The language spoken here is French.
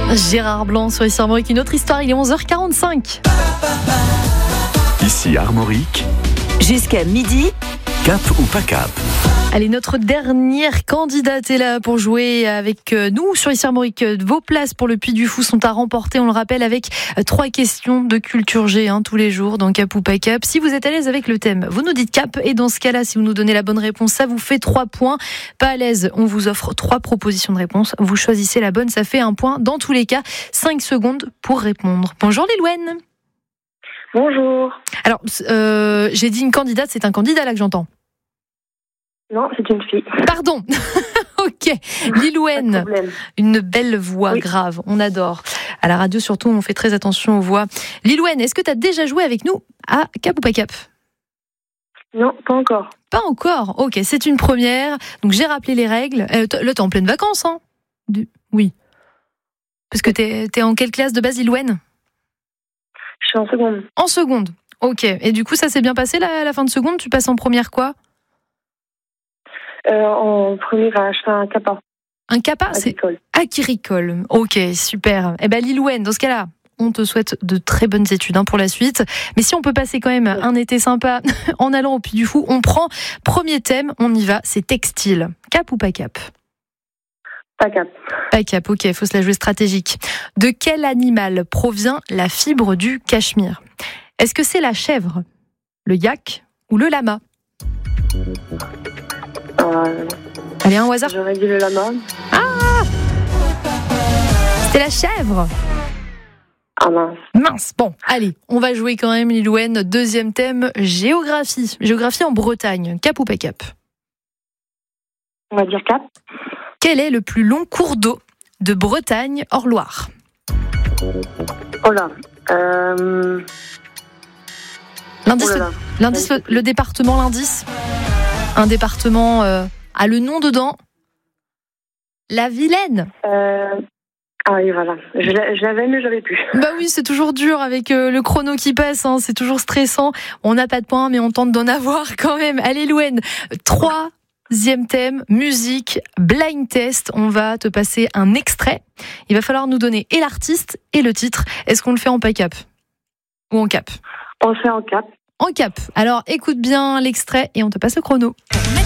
Gérard Blanc sur ici Armorique, une autre histoire, il est 11h45. Ici Armorique, jusqu'à midi. cap ou pas cap? Allez, notre dernière candidate est là pour jouer avec nous sur ici Armorique. Vos places pour le Puy du Fou sont à remporter, on le rappelle, avec 3 questions de culture G tous les jours dans Cap ou pas cap. Si vous êtes à l'aise avec le thème, vous nous dites cap, et dans ce cas-là, si vous nous donnez la bonne réponse, ça vous fait 3 points. Pas à l'aise, on vous offre 3 propositions de réponse. Vous choisissez la bonne, ça fait 1 point. Dans tous les cas, 5 secondes pour répondre. Bonjour Lilouane. Bonjour. Alors, j'ai dit une candidate, c'est un candidat là que j'entends. Non, c'est une fille. Pardon. Ok. Lilouane, une belle voix grave, on adore. À la radio surtout, on fait très attention aux voix. Lilouane, est-ce que tu as déjà joué avec nous à Cap ou pas cap? Non, pas encore. Pas encore. Ok, c'est une première. Donc j'ai rappelé les règles. Là, t'es en pleine vacances, hein? Oui. Parce que t'es en quelle classe de base, Lilouane? Je suis en seconde. En seconde. Ok. Et du coup, ça s'est bien passé là, à la fin de seconde? Tu passes en première quoi? En première, je fais un CAPA. Un CAPA, c'est agricole. Ok, super. Eh ben Lilouane, dans ce cas-là, on te souhaite de très bonnes études pour la suite. Mais si on peut passer quand même un été sympa en allant au Puy du Fou, on prend premier thème, on y va, c'est textile. Cap ou pas cap? Pas cap. Pas cap, ok, il faut se la jouer stratégique. De quel animal provient la fibre du cachemire? Est-ce que c'est la chèvre, le yak ou le lama? Allez, un au hasard. J'aurais dit le lama. Ah, c'était la chèvre. Ah mince. Mince. Bon, allez, on va jouer quand même, Lilouane. Deuxième thème, géographie. Géographie en Bretagne. Cap ou pas cap? On va dire cap. Quel est le plus long cours d'eau de Bretagne hors Loire? Oh là. L'indice, Oh là là. l'indice, le département, l'indice. Un département a le nom dedans. La Vilaine. Ah oui, voilà. Je l'avais, mais je l'avais plus. Bah oui, c'est toujours dur avec le chrono qui passe. C'est toujours stressant. On n'a pas de points, mais on tente d'en avoir quand même. Allez, Lilouane. 3e thème, musique, blind test. On va te passer un extrait. Il va falloir nous donner et l'artiste et le titre. Est-ce qu'on le fait en pas cap ou en cap? On le fait en cap. En cap. Alors, écoute bien l'extrait et on te passe le chrono.